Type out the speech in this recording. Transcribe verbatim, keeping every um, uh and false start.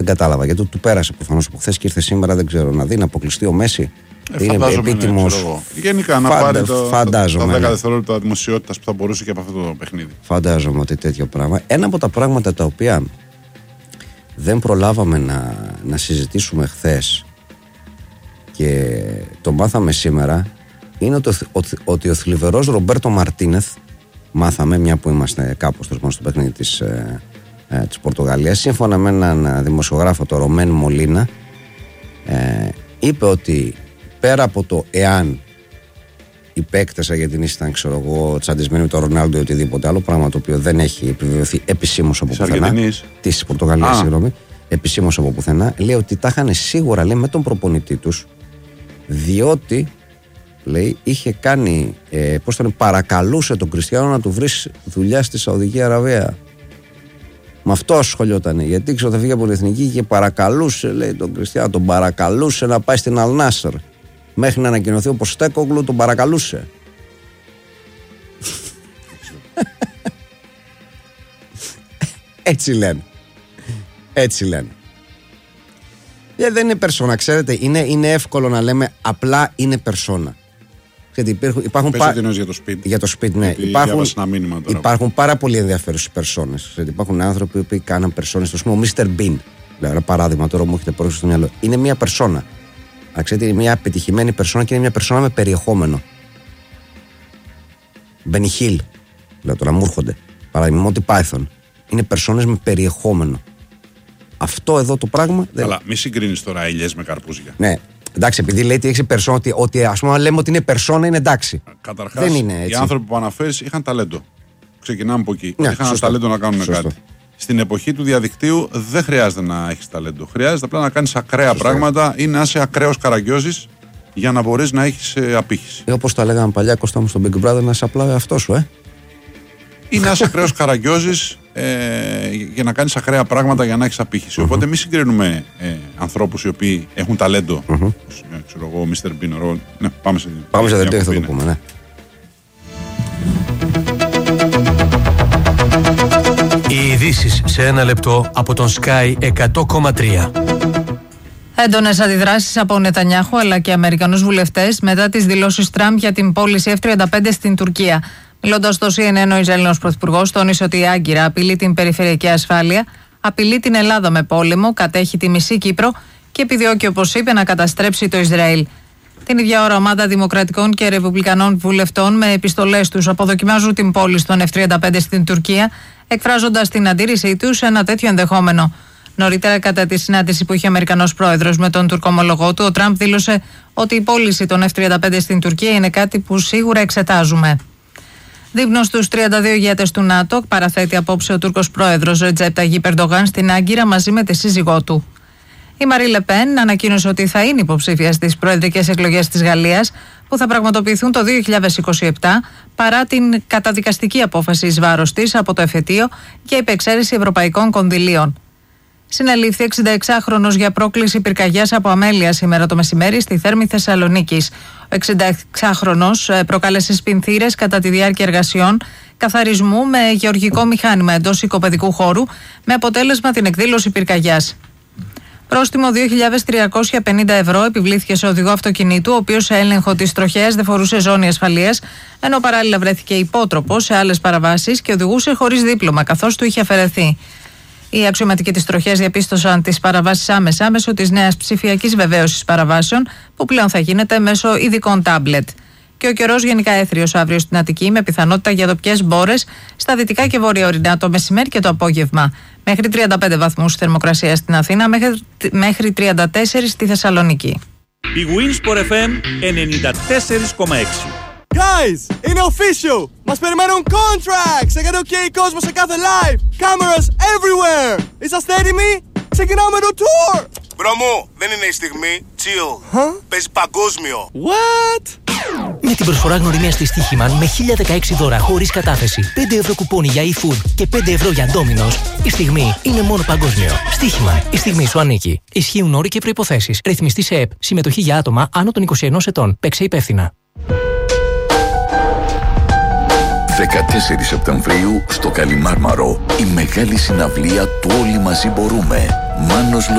κατάλαβα. Γιατί του πέρασε προφανώς από χθες και ήρθε σήμερα, δεν ξέρω, να δει, να αποκλειστεί ο Μέση. Ε, είναι επίτιμος. Ναι, γενικά να Φαντα, πάρει το, φαντάζομαι, τα δέκα δευτερόλεπτα δημοσιότητας που θα μπορούσε και από αυτό το παιχνίδι. Φαντάζομαι ότι τέτοιο πράγμα. Ένα από τα πράγματα τα οποία δεν προλάβαμε να, να συζητήσουμε χθες και το μάθαμε σήμερα είναι ότι, ότι, ότι ο θλιβερός Ρομπέρτο Μαρτίνεθ, μάθαμε μια που είμαστε κάπως στο παιχνίδι της, ε, ε, της Πορτογαλίας, σύμφωνα με έναν δημοσιογράφο, το Ρομέν Μολίνα, ε, είπε ότι πέρα από το εάν οι παίκτες Αργεντινής ήταν, ξέρω εγώ, τσαντισμένοι με τον Ρονάλντο ή οτιδήποτε άλλο, πράγμα το οποίο δεν έχει επιβεβαιωθεί επισήμως από πουθενά. Της Πορτογαλίας, συγγνώμη, επισήμως από πουθενά, λέει ότι τα είχαν σίγουρα, λέει, με τον προπονητή τους, διότι, λέει, είχε κάνει, ε, πώς τον παρακαλούσε τον Κριστιάνο να του βρει δουλειά στη Σαουδική Αραβία. Με αυτό ασχολιότανε. Γιατί ξέρω, θα φύγει από την εθνική και παρακαλούσε, λέει, τον Κριστιάνο, τον παρακαλούσε να πάει στην Αλ Νάσερ. Μέχρι να ανακοινωθεί ο Ποστέκογλου, τον παρακαλούσε. Έτσι λένε. Έτσι λένε. Ε, δεν είναι περσόνα, ξέρετε. Είναι, είναι εύκολο να λέμε απλά είναι περσόνα. Υπάρχουν, υπάρχουν πα... για το σπίτι. Για το σπίτι, ναι. Υπάρχουν, υπάρχουν πάρα πολλοί ενδιαφέρουσες περσόνες. Υπάρχουν άνθρωποι που κάναν περσόνες. Το πούμε, ο μίστερ Bean. Λέω ένα παράδειγμα τώρα μου έχετε πρόκειται στο μυαλό. Είναι μια περσόνα. Ξέρετε, είναι μια πετυχημένη περσόνα και είναι μια περσόνα με περιεχόμενο. Μπένι Χιλ. Λέω τώρα, μου έρχονται. Παράδειγμα, Μόντι Πάιθον. Είναι περσόνες με περιεχόμενο. Αυτό εδώ το πράγμα. Αλλά δεν... μη συγκρίνεις τώρα ελιές με καρπούζια. Ναι. Εντάξει, επειδή λέει ότι έχει περσόνα, ότι, ότι ας πούμε λέμε ότι είναι περσόνα, είναι εντάξει. Καταρχάς, δεν είναι έτσι. Οι άνθρωποι που αναφέρεις είχαν ταλέντο. Ξεκινάμε από εκεί. Ναι, είχαν σωστό. Ταλέντο να κάνουν σωστό. Κάτι. Στην εποχή του διαδικτύου δεν χρειάζεται να έχεις ταλέντο. Χρειάζεται απλά να κάνεις ακραία σωστό. Πράγματα ή να είσαι ακραίος Καραγκιόζης για να μπορείς να έχεις ε, απήχηση. Ή όπως τα λέγαμε παλιά, Κώστα μου, στο Big Brother, να είσαι απλά αυτό σου, ε. Ή να είσαι ακραίος Καραγκιόζης ε, για να κάνεις ακραία πράγματα για να έχεις απήχηση. Mm-hmm. Οπότε μη συγκρίνουμε ε, ανθρώπους οι οποίοι έχουν ταλέντο. Mm-hmm. Όπως, ε, ξέρω εγώ, μίστερ Bean. Ναι, πάμε σε πάμε σε δελτίο, θα το πούμε, ναι. Οι ειδήσεις σε ένα λεπτό από τον Sky εκατό κόμμα τρία. Έντονες αντιδράσεις από Νετανιάχου αλλά και Αμερικανούς βουλευτές μετά τις δηλώσεις Τραμπ για την πώληση εφ τριάντα πέντε στην Τουρκία. Μιλώντας στο σι εν εν, ο Ισραηλινός πρωθυπουργός τόνισε ότι η Άγκυρα απειλεί την περιφερειακή ασφάλεια, απειλεί την Ελλάδα με πόλεμο, κατέχει τη μισή Κύπρο και επιδιώκει, όπως είπε, να καταστρέψει το Ισραήλ. Την ίδια ώρα, ομάδα Δημοκρατικών και Ρεπουμπλικανών βουλευτών με επιστολές τους αποδοκιμάζουν την πώληση των εφ τριάντα πέντε στην Τουρκία, εκφράζοντας την αντίρρησή τους σε ένα τέτοιο ενδεχόμενο. Νωρίτερα, κατά τη συνάντηση που είχε ο Αμερικανός πρόεδρος με τον Τουρκό ομολογό του, ο Τραμπ δήλωσε ότι η πώληση των εφ τριάντα πέντε στην Τουρκία είναι κάτι που σίγουρα εξετάζουμε. Δείπνο στους τριάντα δύο ηγέτες του ΝΑΤΟ παραθέτει απόψε ο Τούρκος πρόεδρος Ρετζέπ Ταγίπ Ερντογάν στην Άγκυρα μαζί με τη σύζυγό του. Η Μαρί Λε Πεν ανακοίνωσε ότι θα είναι υποψήφια στις προεδρικές εκλογές της Γαλλίας που θα πραγματοποιηθούν το δύο χιλιάδες είκοσι επτά παρά την καταδικαστική απόφαση εις βάρος της από το εφετείο για υπεξαίρεση ευρωπαϊκών κονδυλίων. Συνελήφθη εξηνταεξάχρονος για πρόκληση πυρκαγιάς από αμέλεια σήμερα το μεσημέρι στη Θέρμη Θεσσαλονίκης. Ο εξηνταεξάχρονος προκάλεσε σπινθήρες κατά τη διάρκεια εργασιών καθαρισμού με γεωργικό μηχάνημα εντός οικοπαιδικού χώρου με αποτέλεσμα την εκδήλωση πυρκαγιάς. Πρόστιμο δύο χιλιάδες τριακόσια πενήντα ευρώ επιβλήθηκε σε οδηγό αυτοκινήτου, ο οποίος σε έλεγχο της τροχέας δεν φορούσε ζώνη ασφαλείας, ενώ παράλληλα βρέθηκε υπότροπος σε άλλες παραβάσεις και οδηγούσε χωρίς δίπλωμα, καθώς του είχε αφαιρεθεί. Οι αξιωματικοί της τροχέας διαπίστωσαν τις παραβάσεις άμεσα μέσω της νέας ψηφιακής βεβαίωσης παραβάσεων, που πλέον θα γίνεται μέσω ειδικών τάμπλετ. Και ο καιρός γενικά έθριος αύριο στην Αττική, με πιθανότητα για δοπιές μπόρες στα δυτικά και βορειοορεινά το μεσημέρι και το απόγευμα. Μέχρι τριάντα πέντε βαθμούς θερμοκρασία στην Αθήνα, μέχρι, μέχρι τριάντα τέσσερα στη Θεσσαλονίκη. Η Winsport εφ εμ ενενήντα τέσσερα κόμμα έξι. Guys, είναι official! Μας περιμένουν contracts! Έκανε ok κόσμο σε κάθε live! Cameras everywhere! Είσαστε έτοιμοι? Ξεκινάμε το tour! Μπρο μου, δεν είναι η στιγμή. Chill. Huh? Παίζει παγκόσμιο. What? Με την προσφορά γνωριμίας της Στοίχημαν με χίλια δεκαέξι δώρα χωρίς κατάθεση, πέντε ευρώ κουπόνι για e-food και πέντε ευρώ για Domino's, η στιγμή είναι μόνο παγκόσμιο. Στοίχημαν, η στιγμή σου ανήκει. Ισχύουν όροι και προϋποθέσεις. Ρυθμιστή σε ΕΠ. Συμμετοχή για άτομα άνω των είκοσι ενός ετών. Παίξε υπεύθυνα. δεκατέσσερις Σεπτεμβρίου στο Καλιμάρμαρο, η μεγάλη συναυλία του Όλοι Μαζί Μπορούμε. Μάνος